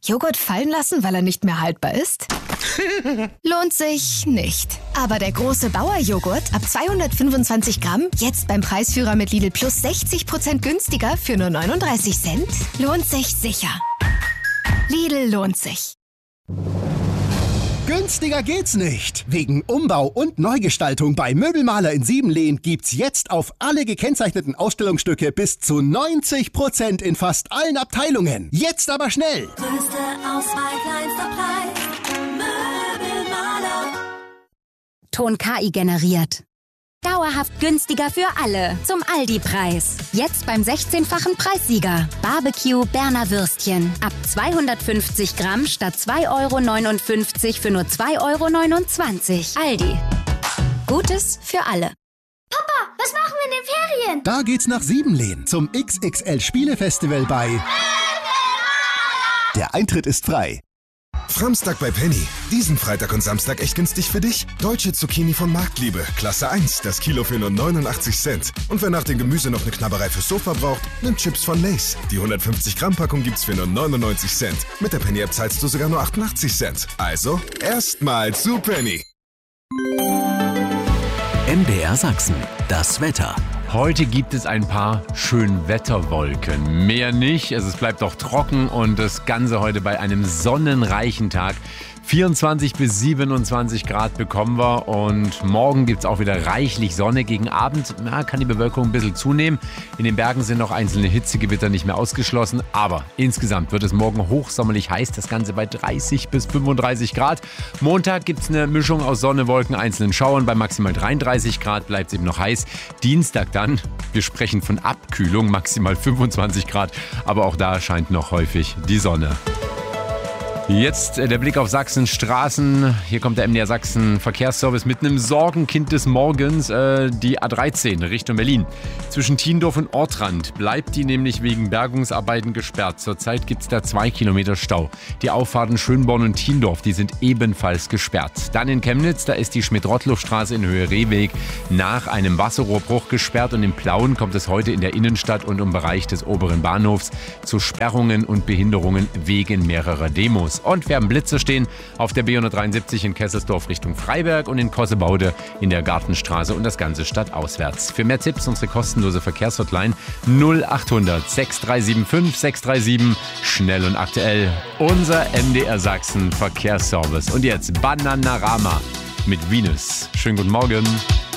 Joghurt fallen lassen, weil er nicht mehr haltbar ist? Lohnt sich nicht. Aber der große Bauer-Joghurt ab 225 Gramm, jetzt beim Preisführer mit Lidl Plus 60% günstiger für nur 39 Cent, lohnt sich sicher. Lidl lohnt sich. Günstiger geht's nicht. Wegen Umbau und Neugestaltung bei Möbelmaler in Siebenlehn gibt's jetzt auf alle gekennzeichneten Ausstellungsstücke bis zu 90% in fast allen Abteilungen. Jetzt aber schnell! Größte Auswahl, kleinster Preis. Möbelmaler. Ton KI generiert. Dauerhaft günstiger für alle. Zum Aldi-Preis. Jetzt beim 16-fachen Preissieger. Barbecue Berner Würstchen. Ab 250 Gramm statt 2,59 € für nur 2,29 €. Aldi. Gutes für alle. Papa, was machen wir in den Ferien? Da geht's nach Siebenlehn zum XXL Spielefestival bei... Der Eintritt ist frei. Framstag bei Penny. Diesen Freitag und Samstag echt günstig für dich? Deutsche Zucchini von Marktliebe. Klasse 1. Das Kilo für nur 89 Cent. Und wer nach dem Gemüse noch eine Knabberei fürs Sofa braucht, nimmt Chips von Lay's. Die 150 Gramm Packung gibt's für nur 99 Cent. Mit der Penny App zahlst du sogar nur 88 Cent. Also, erstmal zu Penny. MDR Sachsen. Das Wetter. Heute gibt es ein paar Schönwetterwolken. Mehr nicht, es bleibt auch trocken und das Ganze heute bei einem sonnenreichen Tag. 24 bis 27 Grad bekommen wir und morgen gibt es auch wieder reichlich Sonne. Gegen Abend kann die Bewölkung ein bisschen zunehmen. In den Bergen sind noch einzelne Hitzegewitter nicht mehr ausgeschlossen, aber insgesamt wird es morgen hochsommerlich heiß, das Ganze bei 30 bis 35 Grad. Montag gibt es eine Mischung aus Sonne, Wolken, einzelnen Schauern. Bei maximal 33 Grad bleibt es eben noch heiß. Dienstag dann, wir sprechen von Abkühlung, maximal 25 Grad, aber auch da scheint noch häufig die Sonne. Jetzt der Blick auf Sachsens Straßen. Hier kommt der MDR Sachsen Verkehrsservice mit einem Sorgenkind des Morgens. Die A13 Richtung Berlin. Zwischen Thiendorf und Ortrand bleibt die nämlich wegen Bergungsarbeiten gesperrt. Zurzeit gibt es da 2 Kilometer Stau. Die Auffahrten Schönborn und Thiendorf, die sind ebenfalls gesperrt. Dann in Chemnitz, da ist die Schmidt-Rottluff-Straße in Höhe Rehweg nach einem Wasserrohrbruch gesperrt. Und in Plauen kommt es heute in der Innenstadt und im Bereich des oberen Bahnhofs zu Sperrungen und Behinderungen wegen mehrerer Demos. Und wir haben Blitze stehen auf der B173 in Kesselsdorf Richtung Freiberg und in Kossebaude in der Gartenstraße und das Ganze stadtauswärts. Für mehr Tipps unsere kostenlose Verkehrshotline 0800 6375 637. Schnell und aktuell. Unser MDR Sachsen Verkehrsservice. Und jetzt Bananarama mit Venus. Schönen guten Morgen.